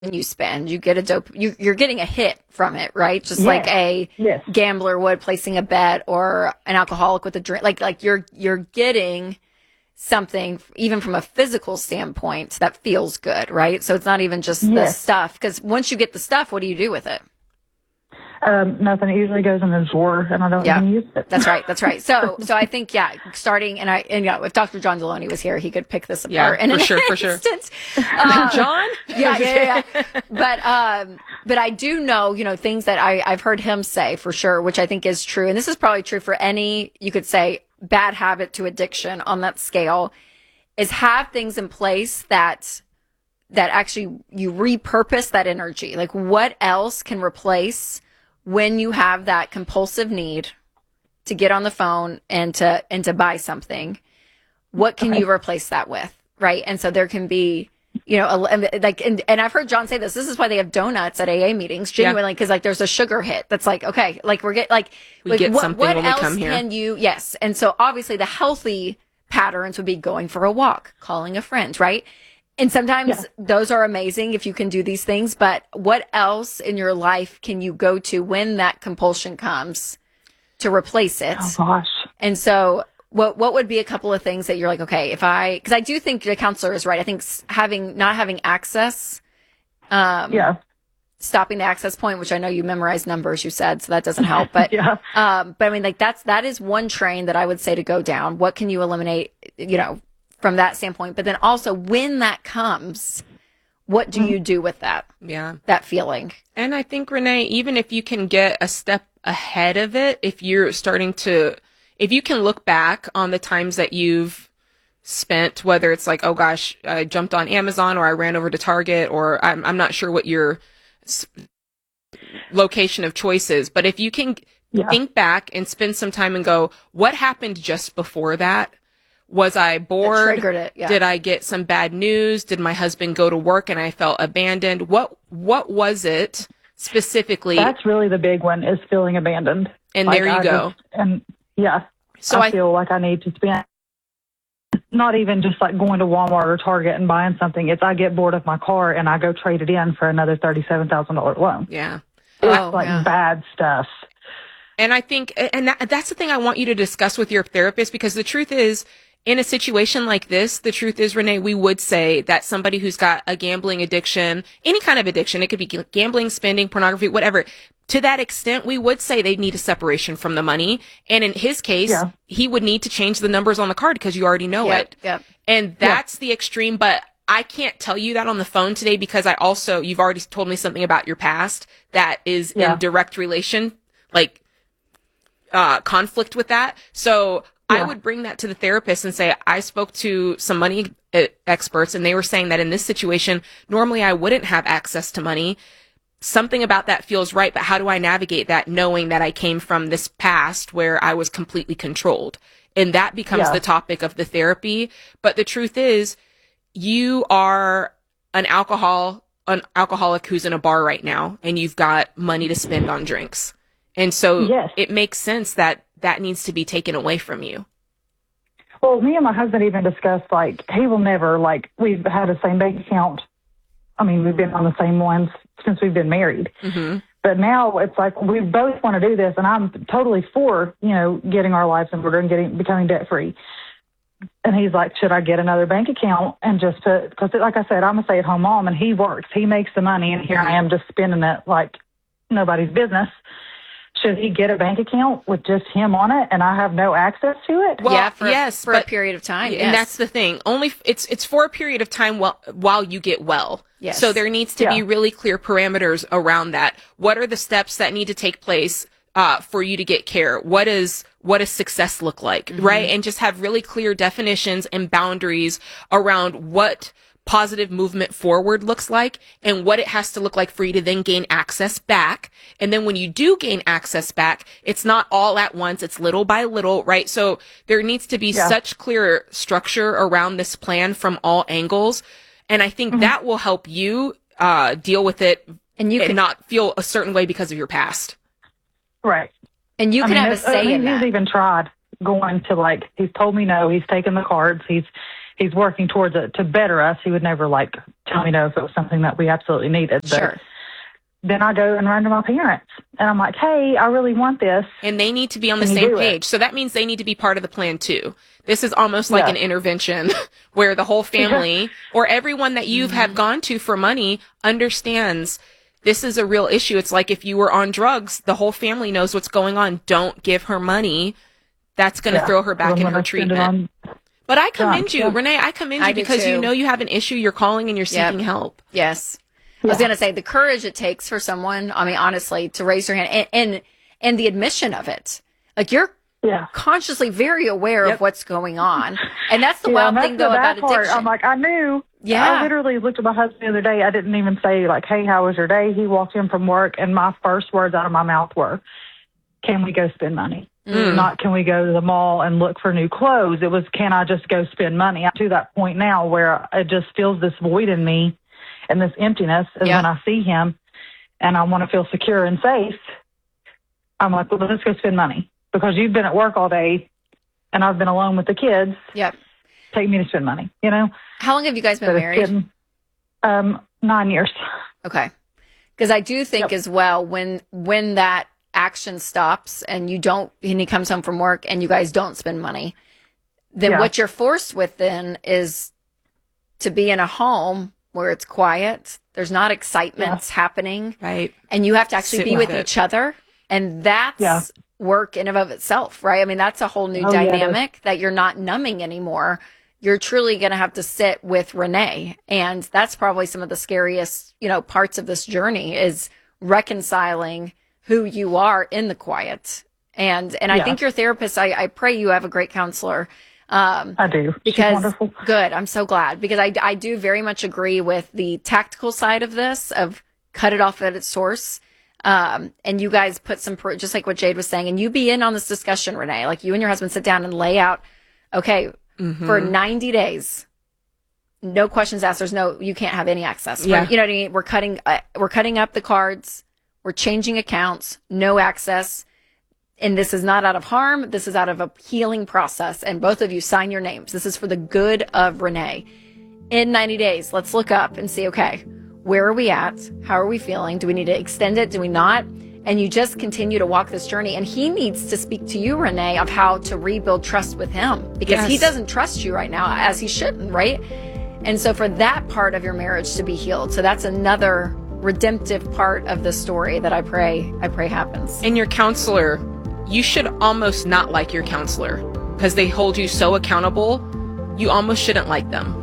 when you spend. You get you're getting a hit from it, right? Just like Yes. a Yes. gambler would placing a bet, or an alcoholic with a drink. Like you're getting something even from a physical standpoint that feels good, right? So it's not even just the Yes. stuff, because once you get the stuff, what do you do with it? Nothing. It usually goes in the drawer, and I don't Yeah, even use it. that's right. That's right. So I think, yeah, starting, and if Dr. John Deloney was here, he could pick this apart. Yeah, for sure. John? Yeah. But I do know, things that I've heard him say for sure, which I think is true. And this is probably true for any, you could say, bad habit to addiction on that scale, is have things in place that actually you repurpose that energy. Like, what else can replace when you have that compulsive need to get on the phone and to buy something? What can you replace that with? Right. And so there can be, and I've heard John say this is why they have donuts at AA meetings, genuinely, because like there's a sugar hit that's like, okay, like we're getting we get something what when we else come here. can you, yes. And so obviously the healthy patterns would be going for a walk, calling a friend, right? And sometimes those are amazing if you can do these things, but what else in your life can you go to when that compulsion comes to replace it? Oh gosh. And so what would be a couple of things that you're like, okay, because I do think the counselor is right. I think not having access, stopping the access point, which I know you memorized numbers, you said, so that doesn't help. But, but I mean, like that is one train that I would say to go down. What can you eliminate, from that standpoint? But then also when that comes, what do you do with that? Yeah. That feeling. And I think, Renee, even if you can get a step ahead of it, if you can look back on the times that you've spent, whether it's like, oh gosh, I jumped on Amazon, or I ran over to Target, or I'm not sure what your location of choice is, but if you can think back and spend some time and go, what happened just before that? Was I bored? That triggered it, yeah. Did I get some bad news? Did my husband go to work and I felt abandoned? What was it specifically? That's really the big one, is feeling abandoned. And there you go. So I feel like I need to spend, not even just like going to Walmart or Target and buying something. It's I get bored of my car and I go trade it in for another $37,000 loan. Yeah. It's bad stuff. And I think, that's the thing I want you to discuss with your therapist, because the truth is, in a situation like this, the truth is, Renee, we would say that somebody who's got a gambling addiction, any kind of addiction, it could be gambling, spending, pornography, whatever, to that extent, we would say they need a separation from the money. And in his case, he would need to change the numbers on the card because you already know it. Yep. And that's the extreme, but I can't tell you that on the phone today, because you've already told me something about your past that is in direct relation, conflict with that. So I would bring that to the therapist and say, I spoke to some money experts and they were saying that in this situation, normally I wouldn't have access to money. Something about that feels right, but how do I navigate that knowing that I came from this past where I was completely controlled? And that becomes the topic of the therapy. But the truth is, you are an alcoholic who's in a bar right now and you've got money to spend on drinks. And so it makes sense that needs to be taken away from you. Well, me and my husband even discussed, he will never, we've had the same bank account. I mean, we've been on the same ones since we've been married. Mm-hmm. But now it's like we both want to do this, and I'm totally for, getting our lives in order and becoming debt-free. And he's like, should I get another bank account and just put, because like I said, I'm a stay-at-home mom, and he works. He makes the money, and here I am just spending it like nobody's business. Should he get a bank account with just him on it and I have no access to it? Well, for a period of time. And that's the thing. Only it's for a period of time while you get well. Yes. So there needs to be really clear parameters around that. What are the steps that need to take place for you to get care? What does success look like, right? And just have really clear definitions and boundaries around what positive movement forward looks like and what it has to look like for you to then gain access back. And then when you do gain access back, it's not all at once, it's little by little, right? So there needs to be such clear structure around this plan from all angles. And I think that will help you deal with it and not feel a certain way because of your past. Right. And you can have a say in that. He's even tried going to he's told me no, he's taken the cards, he's he's working towards it to better us. He would never like tell me no if it was something that we absolutely needed. But Sure. then I go and run to my parents and I'm like, hey, I really want this. And they need to be on the Can you same do it? page. So that means they need to be part of the plan too. This is almost like Yeah. an intervention where the whole family or everyone that you have gone to for money understands this is a real issue. It's like if you were on drugs, the whole family knows what's going on. Don't give her money. That's going to throw her back I'm in gonna her spend it treatment. But I commend you, yeah. Renee. I commend I you do because too. you know you have an issue. You're calling and you're seeking help. Yes. I was going to say the courage it takes for someone, I mean, honestly, to raise your hand and the admission of it. Like you're Yeah. consciously very aware Yep. of what's going on. And that's the Yeah, wild and that's thing though the about bad part. addiction. I'm like, I knew. Yeah. I literally looked at my husband the other day. I didn't even say like, hey, how was your day? He walked in from work and my first words out of my mouth were, can we go spend money? Not can we go to the mall and look for new clothes? It was, can I just go spend money? I'm to that point now where it just feels this void in me and this emptiness is Yeah. when I see him and I want to feel secure and safe. I'm like, well, let's go spend money because you've been at work all day and I've been alone with the kids. Yep. Take me to spend money, you know? How long have you guys been But it's married? getting, 9 years. Okay. Because I do think Yep. as well, when that action stops and he comes home from work and you guys don't spend money, then Yeah. what you're forced with then is to be in a home where it's quiet. There's not excitements happening Right. and you have to actually Sit be with with it. each other. And that's Yeah. work in and of itself, right? I mean, that's a whole new Oh, yeah, it is. dynamic that you're not numbing anymore. You're truly going to have to sit with Renee. And that's probably some of the scariest, parts of this journey is reconciling who you are in the quiet. And I Yeah. think your therapist, I pray you have a great counselor. I do. She's Because wonderful. good. I'm so glad because I do very much agree with the tactical side of this of cut it off at its source. And you guys put some, just like what Jade was saying, and you be in on this discussion, Renee, like you and your husband sit down and lay out, okay, for 90 days, no questions asked. You can't have any access. Yeah. You know what I mean? We're cutting up the cards. We're changing accounts, no access. And this is not out of harm. This is out of a healing process. And both of you sign your names. This is for the good of Renee. In 90 days, let's look up and see, okay, where are we at? How are we feeling? Do we need to extend it? Do we not? And you just continue to walk this journey. And he needs to speak to you, Renee, of how to rebuild trust with him because he Yes. doesn't trust you right now as he shouldn't, right? And so for that part of your marriage to be healed. So that's another redemptive part of the story that I pray happens. And your counselor, you should almost not like your counselor because they hold you so accountable. You almost shouldn't like them.